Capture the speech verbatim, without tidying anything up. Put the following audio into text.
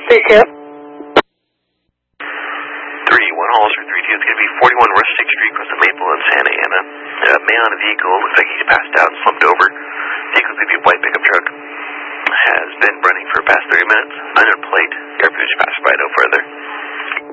Recap. three one, Hollister three two. It's going to be forty-one Rustic Street, across the Maple in Santa Ana. Uh, man on a vehicle, looks like he's passed out and slumped over. Vehicle could be a white pickup truck. Has been running for the past thirty minutes. Under plate. Air Produce passed by no further.